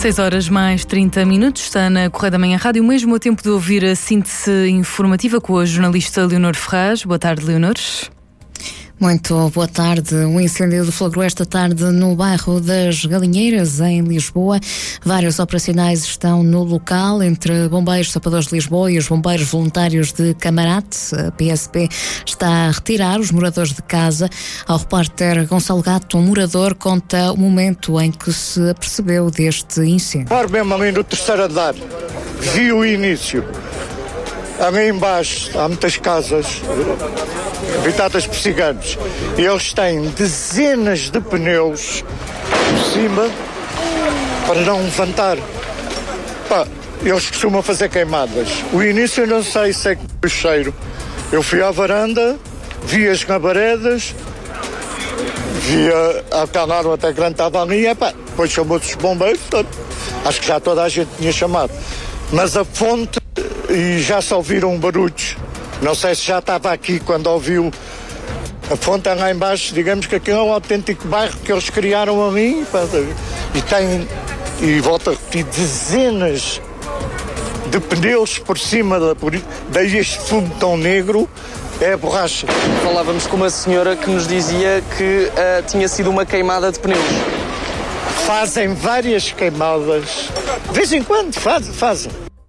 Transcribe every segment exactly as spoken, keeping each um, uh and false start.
seis horas mais trinta minutos, está na Correia da Manhã Rádio, mesmo a tempo de ouvir a síntese informativa com a jornalista Leonor Ferraz. Boa tarde, Leonor. Muito boa tarde. O incêndio deflagrou esta tarde no bairro das Galinheiras, em Lisboa. Vários operacionais estão no local, entre bombeiros sapadores de Lisboa e os bombeiros voluntários de Camarate. A P S P está a retirar os moradores de casa. Ao repórter Gonçalo Gato, um morador conta o momento em que se apercebeu deste incêndio. Claro, mesmo ali no terceiro andar, vi o início. Ali embaixo há muitas casas habitadas por ciganos e eles têm dezenas de pneus por cima para não levantar. Pá, eles costumam fazer queimadas. O início eu não sei se é o cheiro. Eu fui à varanda, vi as gabaredas, vi a, aquela arma até grande estava ali, e, pá, depois chamou-se os bombeiros, portanto, acho que já toda a gente tinha chamado. Mas a fonte, e já se ouviram barulhos, não sei se já estava aqui quando ouviu. A fonte é lá embaixo, digamos que aquilo é um autêntico bairro que eles criaram ali, e tem, e volto a repetir, dezenas de pneus por cima da, por, daí este fumo tão negro, é a borracha. Falávamos com uma senhora que nos dizia que uh, tinha sido uma queimada de pneus. Fazem várias queimadas, de vez em quando fazem, fazem.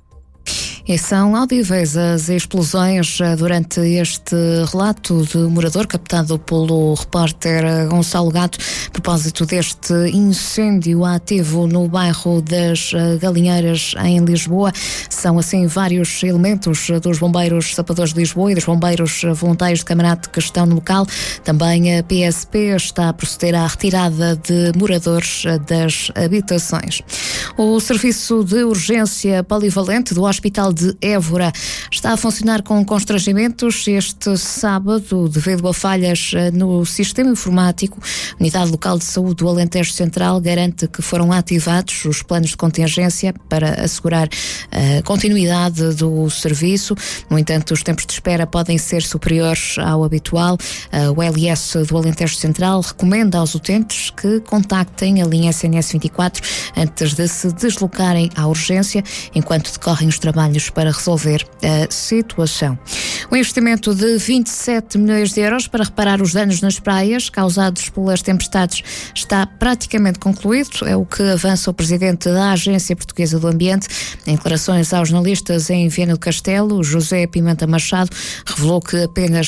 E são audíveis as explosões durante este relato de morador captado pelo repórter Gonçalo Gato, a propósito deste incêndio ativo no bairro das Galinheiras, em Lisboa. São assim vários elementos dos bombeiros sapadores de Lisboa e dos bombeiros voluntários de Camarate que estão no local. Também a P S P está a proceder à retirada de moradores das habitações. O serviço de urgência polivalente do Hospital de Évora está a funcionar com constrangimentos este sábado devido a falhas no sistema informático. A Unidade Local de Saúde do Alentejo Central garante que foram ativados os planos de contingência para assegurar a continuidade do serviço. No entanto, os tempos de espera podem ser superiores ao habitual. O L S do Alentejo Central recomenda aos utentes que contactem a linha S N S vinte e quatro antes de se deslocarem à urgência, enquanto decorrem os trabalhos para resolver a situação. O investimento de vinte e sete milhões de euros para reparar os danos nas praias causados pelas tempestades está praticamente concluído, é o que avança o presidente da Agência Portuguesa do Ambiente. Em declarações aos jornalistas em Viana do Castelo, José Pimenta Machado revelou que apenas